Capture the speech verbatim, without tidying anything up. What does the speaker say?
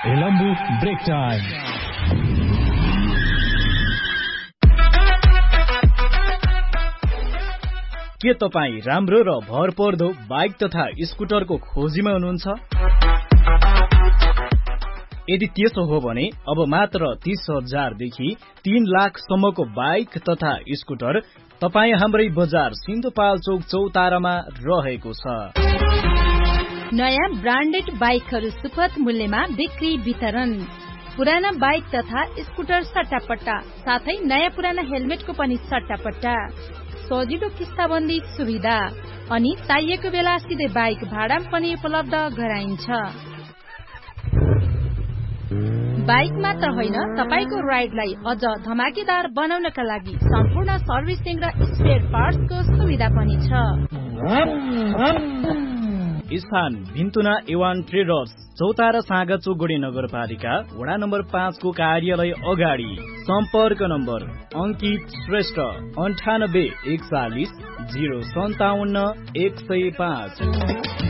Elambu Break Time. के तपाईँ राम्रो र भरपर्दो बाइक तथा स्कुटरको खोजीमा हुनुहुन्छ? यदि त्यसो हो भने अब मात्र तीस हजार देखि तीन लाख सम्मको बाइक तथा स्कुटर तपाईँ हाम्रै बजार सिन्धुपाल्चोक चौतारामा रहेको छ। नयाँ ब्रान्डेड बाइकहरू सुपथ मूल्यमा बिक्री वितरण, पुराना बाइक तथा स्कुटर सट्टापट्टा, साथै नयाँ पुराना हेलमेटको पनि सट्टापट्टा, सजिलो किस्ताबन्दी सुविधा अनि चाहिएको बेला सिधै बाइक भाडामा पनि उपलब्ध गराइन्छ। बाइक मात्र होइन, तपाईको राइडलाई अझ धमाकेदार बनाउनका लागि सम्पूर्ण सर्भिसिङ र स्पेयर पार्ट्सको सुविधा पनि छ। स्थान भिन्तुना एवान ट्रेडर्स, चौतारा साँगाचोक गोडी नगरपालिका वडा नम्बर पाँच को कार्यालय अगाडि। सम्पर्क नम्बर अंकित श्रेष्ठ अन्ठानब्बे एकचालिस जीरो सन्ताउन्न एक सय पाँच।